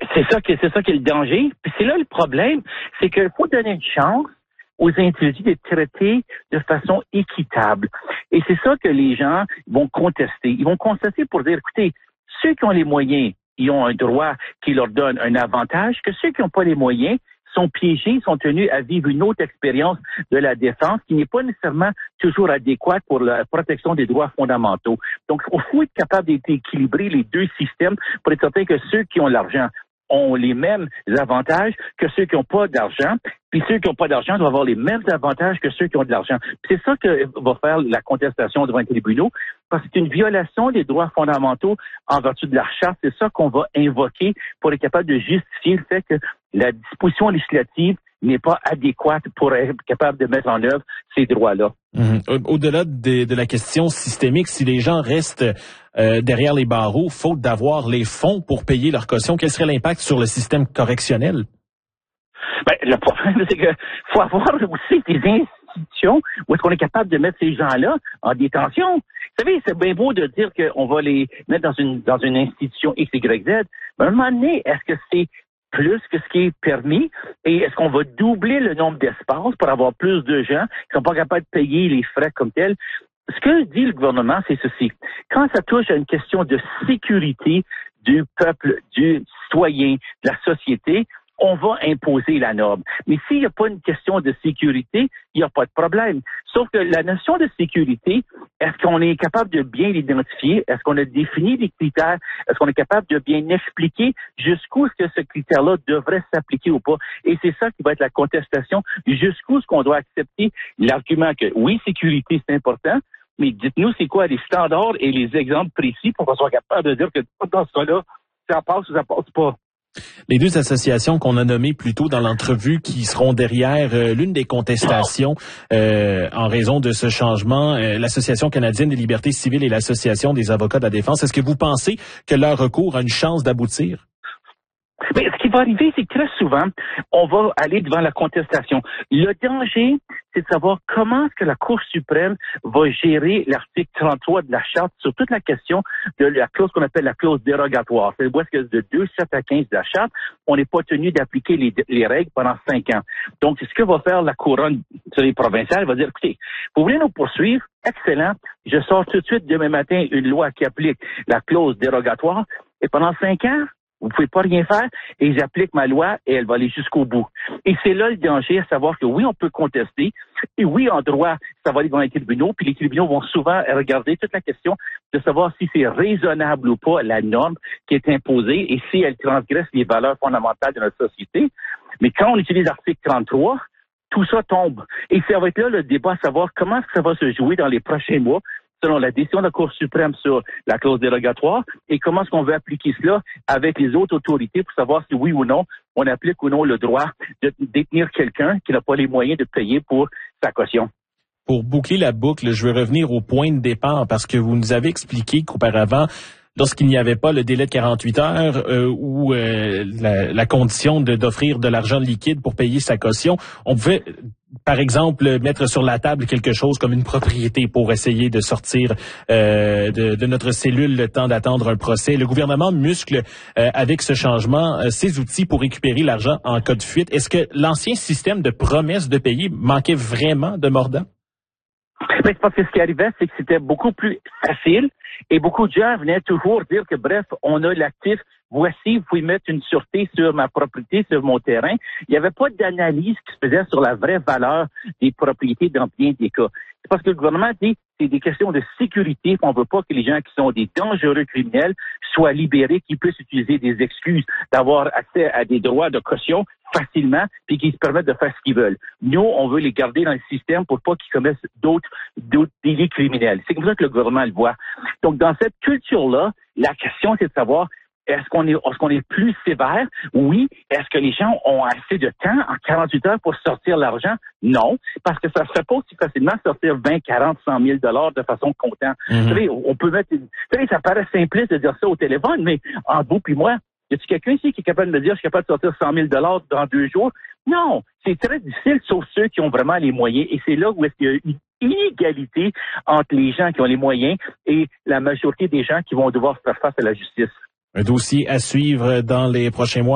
C'est ça qui est le danger. Puis c'est là le problème, c'est qu'il faut donner une chance aux individus d'être traités de façon équitable. Et c'est ça que les gens vont contester. Ils vont contester pour dire, écoutez, ceux qui ont les moyens, ils ont un droit qui leur donne un avantage, que ceux qui n'ont pas les moyens sont piégés, sont tenus à vivre une autre expérience de la défense qui n'est pas nécessairement toujours adéquate pour la protection des droits fondamentaux. Donc, il faut être capable d'équilibrer les deux systèmes pour être certain que ceux qui ont l'argent ont les mêmes avantages que ceux qui n'ont pas d'argent, puis ceux qui n'ont pas d'argent doivent avoir les mêmes avantages que ceux qui ont de l'argent. C'est ça que va faire la contestation devant les tribunaux, parce que c'est une violation des droits fondamentaux en vertu de la charte. C'est ça qu'on va invoquer pour être capable de justifier le fait que la disposition législative n'est pas adéquate pour être capable de mettre en œuvre ces droits-là. Au-delà de la question systémique, si les gens restent derrière les barreaux, faute d'avoir les fonds pour payer leur caution, quel serait l'impact sur le système correctionnel? Ben, le problème, c'est qu'il faut avoir aussi des institutions où est-ce qu'on est capable de mettre ces gens-là en détention. Vous savez, c'est bien beau de dire qu'on va les mettre dans une institution X, Y, Z, mais à un moment donné, est-ce que c'est plus que ce qui est permis, et est-ce qu'on va doubler le nombre d'espaces pour avoir plus de gens qui sont pas capables de payer les frais comme tels? Ce que dit le gouvernement, c'est ceci. Quand ça touche à une question de sécurité du peuple, du citoyen, de la société, on va imposer la norme. Mais s'il n'y a pas une question de sécurité, il n'y a pas de problème. Sauf que la notion de sécurité, est-ce qu'on est capable de bien l'identifier? Est-ce qu'on a défini les critères? Est-ce qu'on est capable de bien expliquer jusqu'où est-ce que ce critère-là devrait s'appliquer ou pas? Et c'est ça qui va être la contestation. Jusqu'où est-ce qu'on doit accepter l'argument que oui, sécurité, c'est important, mais dites-nous c'est quoi les standards et les exemples précis pour qu'on soit capable de dire que dans ce cas-là, ça passe ou ça passe pas. Les deux associations qu'on a nommées plus tôt dans l'entrevue qui seront derrière l'une des contestations en raison de ce changement, l'Association canadienne des libertés civiles et l'Association des avocats de la défense, est-ce que vous pensez que leur recours a une chance d'aboutir? Mais ce qui va arriver, c'est que très souvent, on va aller devant la contestation. Le danger, c'est de savoir comment est-ce que la Cour suprême va gérer l'article 33 de la Charte sur toute la question de la clause qu'on appelle la clause dérogatoire. C'est où est-ce que de 2, 7 à 15 de la Charte, on n'est pas tenu d'appliquer les règles pendant 5 ans. Donc, ce que va faire la couronne provinciale, elle va dire, écoutez, vous voulez nous poursuivre? Excellent. Je sors tout de suite demain matin une loi qui applique la clause dérogatoire et pendant 5 ans, vous pouvez pas rien faire et j'applique ma loi et elle va aller jusqu'au bout. Et c'est là le danger, à savoir que oui, on peut contester et oui, en droit, ça va aller devant les tribunaux, puis les tribunaux vont souvent regarder toute la question de savoir si c'est raisonnable ou pas la norme qui est imposée et si elle transgresse les valeurs fondamentales de notre société. Mais quand on utilise l'article 33, tout ça tombe. Et ça va être là le débat à savoir comment est-ce que ça va se jouer dans les prochains mois selon la décision de la Cour suprême sur la clause dérogatoire et comment est-ce qu'on veut appliquer cela avec les autres autorités pour savoir si oui ou non on applique ou non le droit de détenir quelqu'un qui n'a pas les moyens de payer pour sa caution. Pour boucler la boucle, je veux revenir au point de départ parce que vous nous avez expliqué qu'auparavant, lorsqu'il n'y avait pas le délai de 48 heures ou la condition d'offrir de l'argent liquide pour payer sa caution, on pouvait, par exemple, mettre sur la table quelque chose comme une propriété pour essayer de sortir de notre cellule le temps d'attendre un procès. Le gouvernement muscle avec ce changement ses outils pour récupérer l'argent en cas de fuite. Est-ce que l'ancien système de promesse de payer manquait vraiment de mordant? Mais c'est parce que ce qui arrivait, c'est que c'était beaucoup plus facile et beaucoup de gens venaient toujours dire que bref, on a l'actif, voici, vous pouvez mettre une sûreté sur ma propriété, sur mon terrain. Il n'y avait pas d'analyse qui se faisait sur la vraie valeur des propriétés dans bien des cas. C'est parce que le gouvernement dit que c'est des questions de sécurité, qu'on ne veut pas que les gens qui sont des dangereux criminels soient libérés, qu'ils puissent utiliser des excuses d'avoir accès à des droits de caution facilement, puis qu'ils se permettent de faire ce qu'ils veulent. Nous, on veut les garder dans le système pour pas qu'ils commettent d'autres délits criminels. C'est comme ça que le gouvernement le voit. Donc, dans cette culture-là, la question, c'est de savoir est-ce qu'on est plus sévère? Oui. Est-ce que les gens ont assez de temps en 48 heures pour sortir l'argent? Non. Parce que ça se fait pas aussi facilement sortir 20, 40, 100 000 $ de façon comptante. Vous savez, on peut mettre ça paraît simpliste de dire ça au téléphone, mais en vous puis moi, y a-t-il quelqu'un ici qui est capable de me dire je suis capable de sortir 100 000 $ dans 2 jours? Non. C'est très difficile, sauf ceux qui ont vraiment les moyens. Et c'est là où est-ce qu'il y a une inégalité entre les gens qui ont les moyens et la majorité des gens qui vont devoir faire face à la justice. Un dossier à suivre dans les prochains mois.